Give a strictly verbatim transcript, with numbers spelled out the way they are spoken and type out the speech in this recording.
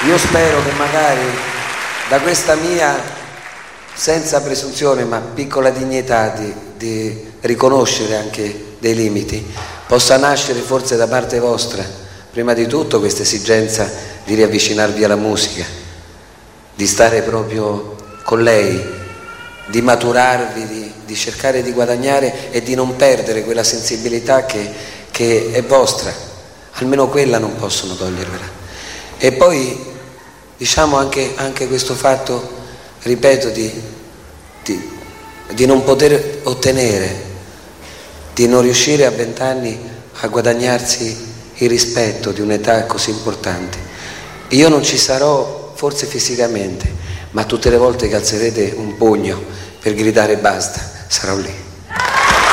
io spero che magari da questa mia, senza presunzione ma piccola dignità di, di riconoscere anche dei limiti, possa nascere forse da parte vostra prima di tutto questa esigenza di riavvicinarvi alla musica, di stare proprio con lei, di maturarvi, di, di cercare di guadagnare e di non perdere quella sensibilità che, che è vostra, almeno quella non possono togliervela. E poi diciamo anche, anche questo fatto, ripeto, di, di, di non poter ottenere, di non riuscire a vent'anni a guadagnarsi il rispetto di un'età così importante. Io non ci sarò forse fisicamente, ma tutte le volte che alzerete un pugno per gridare basta, sarò lì.